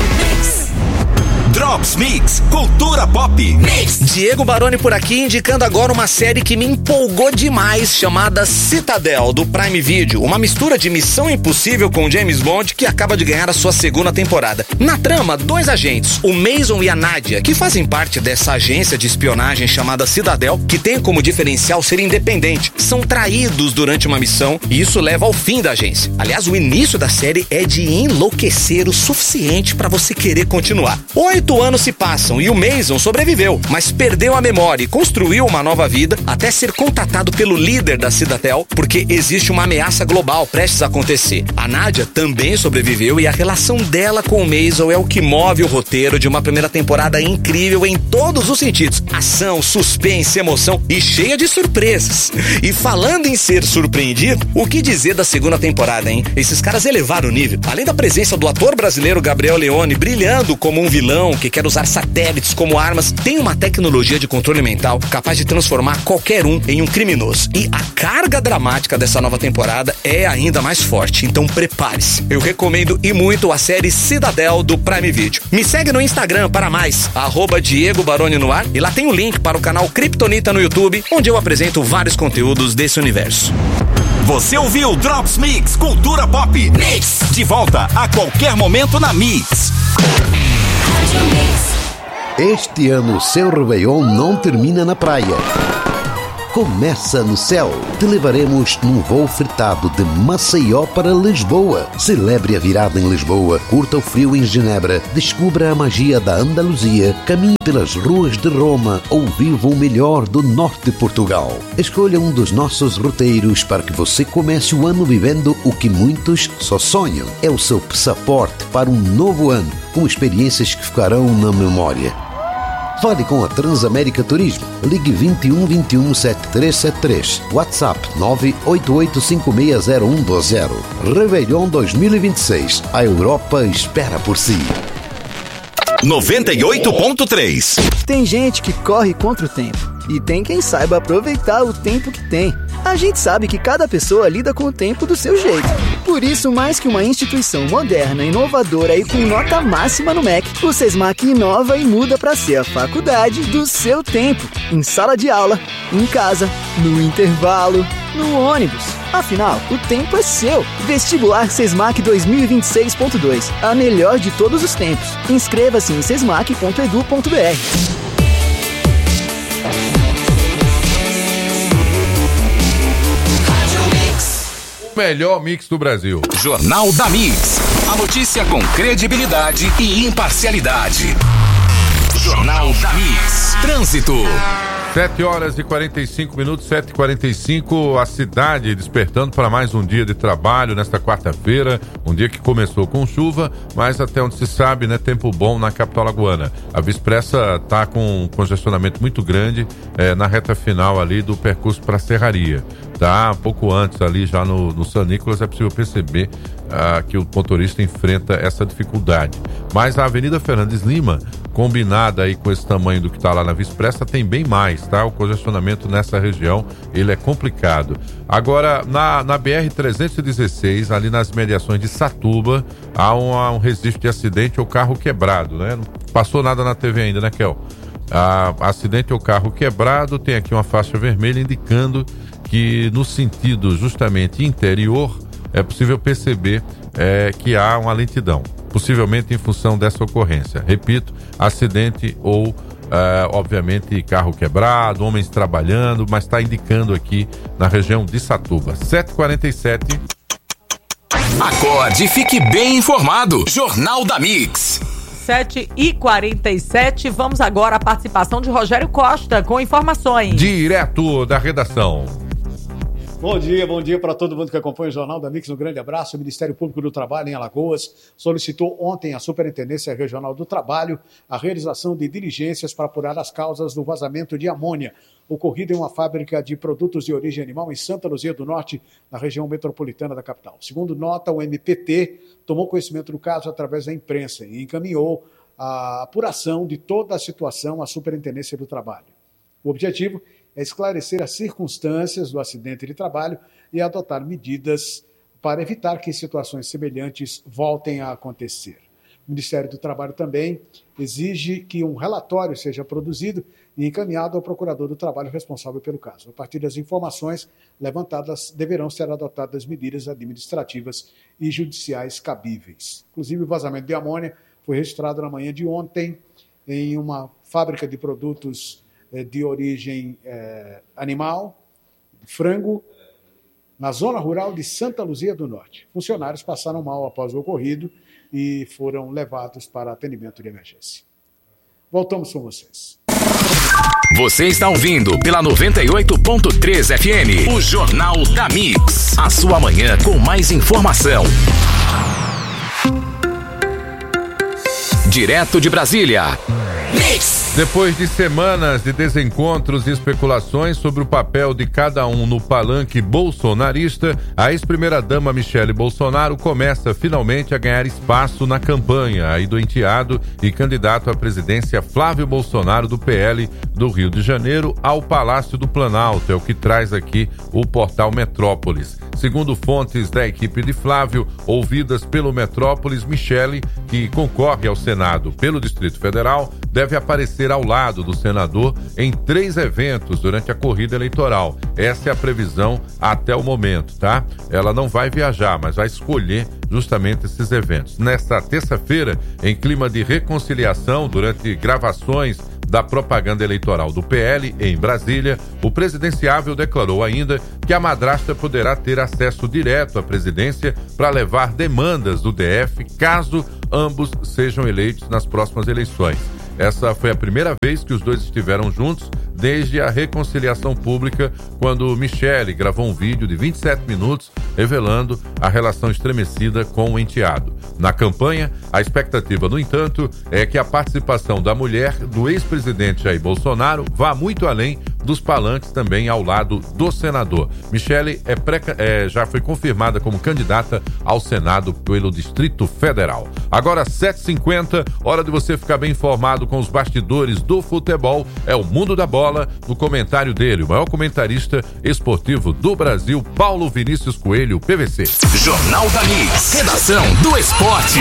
Drops Mix, cultura pop. Mix. Diego Baroni por aqui, indicando agora uma série que me empolgou demais, chamada Citadel, do Prime Video. Uma mistura de Missão Impossível com James Bond, que acaba de ganhar a sua segunda temporada. Na trama, 2 agentes, o Mason e a Nadia, que fazem parte dessa agência de espionagem chamada Citadel, que tem como diferencial ser independente. São traídos durante uma missão e isso leva ao fim da agência. Aliás, o início da série é de enlouquecer o suficiente para você querer continuar. 8 8 anos se passam e o Mason sobreviveu, mas perdeu a memória e construiu uma nova vida até ser contatado pelo líder da Citadel porque existe uma ameaça global prestes a acontecer. A Nádia também sobreviveu e a relação dela com o Mason é o que move o roteiro de uma primeira temporada incrível em todos os sentidos. Ação, suspense, emoção e cheia de surpresas. E falando em ser surpreendido, o que dizer da segunda temporada, hein? Esses caras elevaram o nível. Além da presença do ator brasileiro Gabriel Leone brilhando como um vilão que quer usar satélites como armas, tem uma tecnologia de controle mental capaz de transformar qualquer um em um criminoso. E a carga dramática dessa nova temporada é ainda mais forte, então prepare-se. Eu recomendo e muito a série Cidadel do Prime Video. Me segue no Instagram para mais, @Diego Baroni no ar, e lá tem o link para o canal Kryptonita no YouTube, onde eu apresento vários conteúdos desse universo. Você ouviu Drops Mix Cultura Pop Mix. De volta a qualquer momento na Mix. Este ano, seu Réveillon não termina na praia. Começa no céu. Te levaremos num voo fretado de Maceió para Lisboa. Celebre a virada em Lisboa, curta o frio em Genebra, descubra a magia da Andaluzia, caminhe pelas ruas de Roma ou viva o melhor do norte de Portugal. Escolha um dos nossos roteiros para que você comece o ano vivendo o que muitos só sonham. É o seu passaporte para um novo ano, com experiências que ficarão na memória. Fale com a Transamérica Turismo. Ligue 21 21 7373. WhatsApp 988560120. Réveillon 2026. A Europa espera por si. 98.3. Tem gente que corre contra o tempo e tem quem saiba aproveitar o tempo que tem. A gente sabe que cada pessoa lida com o tempo do seu jeito. Por isso, mais que uma instituição moderna, inovadora e com nota máxima no MEC, o Sesmac inova e muda para ser a faculdade do seu tempo. Em sala de aula, em casa, no intervalo, no ônibus. Afinal, o tempo é seu. Vestibular Sesmac 2026.2. A melhor de todos os tempos. Inscreva-se em sesmac.edu.br. Melhor mix do Brasil. Jornal da Mix. A notícia com credibilidade e imparcialidade. Jornal da Mix. Trânsito. 7h45, 7h45, a cidade despertando para mais um dia de trabalho nesta quarta-feira, um dia que começou com chuva, mas até onde se sabe, né, tempo bom na capital alagoana. A Via-Expressa está com um congestionamento muito grande na reta final ali do percurso para a Serraria. Tá, pouco antes ali já no São Nicolas é possível perceber que o motorista enfrenta essa dificuldade. Mas a Avenida Fernandes Lima, combinada aí com esse tamanho do que está lá na Via-Expressa, tem bem mais, tá? O congestionamento nessa região, ele é complicado. Agora, na BR-316, ali nas mediações de Satuba, há um registro de acidente ou carro quebrado, né? Não passou nada na TV ainda, né, Kel? Acidente ou carro quebrado, tem aqui uma faixa vermelha indicando que no sentido justamente interior é possível perceber que há uma lentidão, possivelmente em função dessa ocorrência. Repito, acidente ou, obviamente, carro quebrado, homens trabalhando, mas está indicando aqui na região de Satuba. 7h47. Acorde e fique bem informado. Jornal da Mix. 7h47, vamos agora à participação de Rogério Costa com informações. Direto da redação. Bom dia para todo mundo que acompanha o Jornal da Mix. Um grande abraço. O Ministério Público do Trabalho em Alagoas solicitou ontem à Superintendência Regional do Trabalho a realização de diligências para apurar as causas do vazamento de amônia ocorrido em uma fábrica de produtos de origem animal em Santa Luzia do Norte, na região metropolitana da capital. Segundo nota, o MPT tomou conhecimento do caso através da imprensa e encaminhou a apuração de toda a situação à Superintendência do Trabalho. O objetivo é esclarecer as circunstâncias do acidente de trabalho e adotar medidas para evitar que situações semelhantes voltem a acontecer. O Ministério do Trabalho também exige que um relatório seja produzido e encaminhado ao procurador do trabalho responsável pelo caso. A partir das informações levantadas, deverão ser adotadas medidas administrativas e judiciais cabíveis. Inclusive, o vazamento de amônia foi registrado na manhã de ontem em uma fábrica de produtos de origem animal, frango, na zona rural de Santa Luzia do Norte. Funcionários passaram mal após o ocorrido e foram levados para atendimento de emergência. Voltamos com vocês. Você está ouvindo pela 98.3 FM, o Jornal da Mix. A sua manhã com mais informação. Direto de Brasília. Mix. Depois de semanas de desencontros e especulações sobre o papel de cada um no palanque bolsonarista, a ex-primeira-dama Michele Bolsonaro começa finalmente a ganhar espaço na campanha aí do enteado e candidato à presidência Flávio Bolsonaro do PL do Rio de Janeiro ao Palácio do Planalto, é o que traz aqui o portal Metrópolis. Segundo fontes da equipe de Flávio, ouvidas pelo Metrópolis, Michele, que concorre ao Senado pelo Distrito Federal, deve aparecer ao lado do senador em 3 eventos durante a corrida eleitoral. Essa é a previsão até o momento, tá? Ela não vai viajar, mas vai escolher justamente esses eventos. Nesta terça-feira, em clima de reconciliação durante gravações da propaganda eleitoral do PL em Brasília, o presidenciável declarou ainda que a madrasta poderá ter acesso direto à presidência para levar demandas do DF caso ambos sejam eleitos nas próximas eleições. Essa foi a primeira vez que os dois estiveram juntos desde a reconciliação pública, quando Michele gravou um vídeo de 27 minutos revelando a relação estremecida com o enteado. Na campanha, a expectativa, no entanto, é que a participação da mulher do ex-presidente Jair Bolsonaro vá muito além dos palanques também ao lado do senador. Michele já foi confirmada como candidata ao Senado pelo Distrito Federal. Agora 7h50, hora de você ficar bem informado com os bastidores do futebol. É o Mundo da Bola, no comentário dele, o maior comentarista esportivo do Brasil, Paulo Vinícius Coelho, PVC. Jornal da Mix, redação do esporte.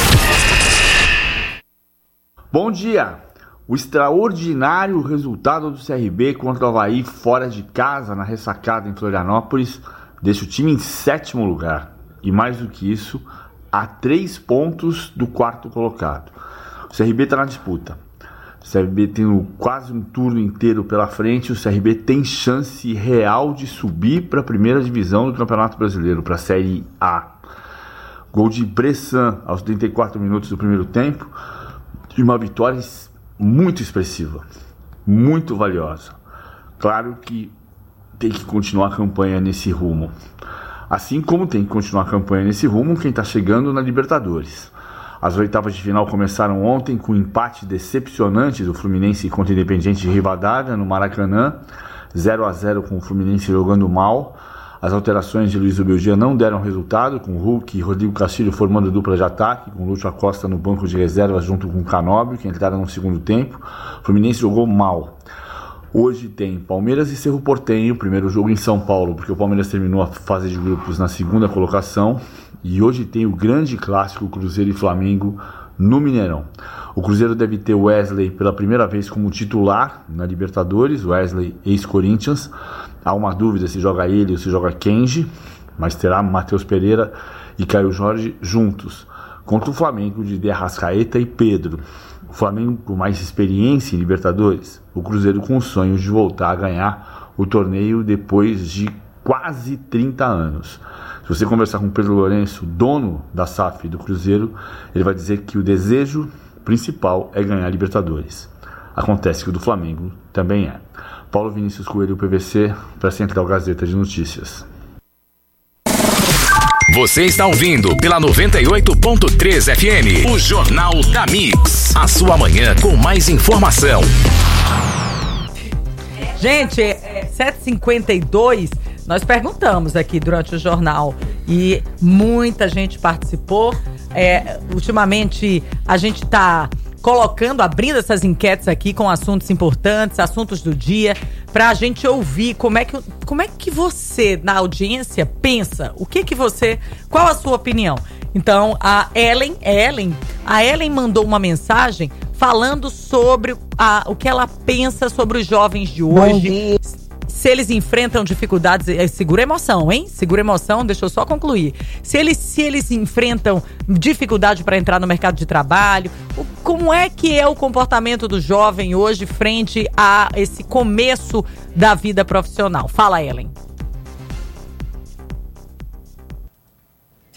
Bom dia. O extraordinário resultado do CRB contra o Avaí fora de casa na ressacada em Florianópolis deixa o time em 7º lugar. E mais do que isso, a 3 pontos do 4º colocado. O CRB está na disputa. O CRB tem quase um turno inteiro pela frente. O CRB tem chance real de subir para a primeira divisão do Campeonato Brasileiro, para a Série A. Gol de Bressan aos 34 minutos do primeiro tempo. E uma vitória muito expressiva, muito valiosa. Claro que tem que continuar a campanha nesse rumo. Assim como tem que continuar a campanha nesse rumo quem está chegando na Libertadores. As oitavas de final começaram ontem com um empate decepcionante do Fluminense contra o Independiente de Rivadavia no Maracanã, 0-0 com o Fluminense jogando mal. As alterações de Luiz Belgia não deram resultado, com Hulk e Rodrigo Castilho formando dupla de ataque, com Lúcio Acosta no banco de reservas junto com Canóbio, que entraram no segundo tempo. O Fluminense jogou mal. Hoje tem Palmeiras e Cerro Porteño, primeiro jogo em São Paulo, porque o Palmeiras terminou a fase de grupos na 2ª colocação. E hoje tem o grande clássico Cruzeiro e Flamengo no Mineirão. O Cruzeiro deve ter o Wesley pela primeira vez como titular na Libertadores, Wesley ex-Corinthians. Há uma dúvida se joga ele ou se joga Kenji, mas terá Matheus Pereira e Caio Jorge juntos, contra o Flamengo de Arrascaeta e Pedro. O Flamengo com mais experiência em Libertadores, o Cruzeiro com sonhos de voltar a ganhar o torneio depois de quase 30 anos. Se você conversar com o Pedro Lourenço, dono da SAF do Cruzeiro, ele vai dizer que o desejo principal é ganhar a Libertadores. Acontece que o do Flamengo também é. Paulo Vinícius Coelho, PVC, para a Central Gazeta de Notícias. Você está ouvindo pela 98.3 FM, o Jornal da Mix. A sua manhã com mais informação. Gente, 7h52, nós perguntamos aqui durante o jornal e muita gente participou. Ultimamente a gente está abrindo essas enquetes aqui com assuntos importantes, assuntos do dia, para a gente ouvir como é que você, na audiência, pensa, qual a sua opinião? Então, a Ellen mandou uma mensagem falando sobre o que ela pensa sobre os jovens de hoje. Se eles enfrentam dificuldades, segura a emoção, hein? Segura a emoção, deixa eu só concluir. Se eles enfrentam dificuldade para entrar no mercado de trabalho, como é que é o comportamento do jovem hoje frente a esse começo da vida profissional? Fala, Ellen.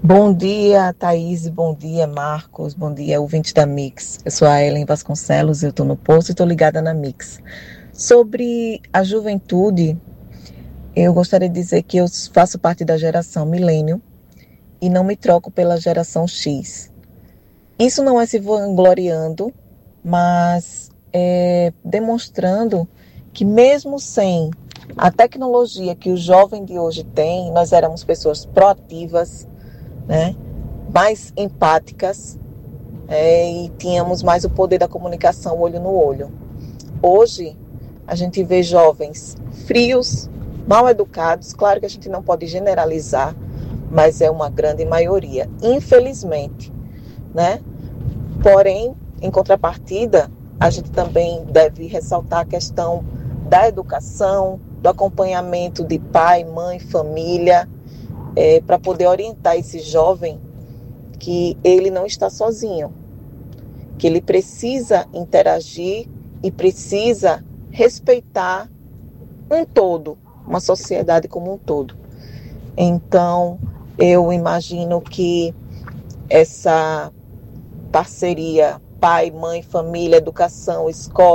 Bom dia, Thaís, bom dia, Marcos, bom dia, ouvinte da Mix. Eu sou a Ellen Vasconcelos, eu estou no posto e estou ligada na Mix. Sobre a juventude, eu gostaria de dizer que eu faço parte da geração milênio e não me troco pela geração X. Isso não é se vangloriando, mas é demonstrando que mesmo sem a tecnologia que o jovem de hoje tem, nós éramos pessoas proativas, né? Mais empáticas e tínhamos mais o poder da comunicação olho no olho. Hoje, a gente vê jovens frios, mal educados, claro que a gente não pode generalizar, mas é uma grande maioria, infelizmente, né? Porém, em contrapartida, a gente também deve ressaltar a questão da educação, do acompanhamento de pai, mãe, família, para poder orientar esse jovem que ele não está sozinho, que ele precisa interagir e precisa respeitar um todo, uma sociedade como um todo. Então, eu imagino que essa parceria pai, mãe, família, educação, escola,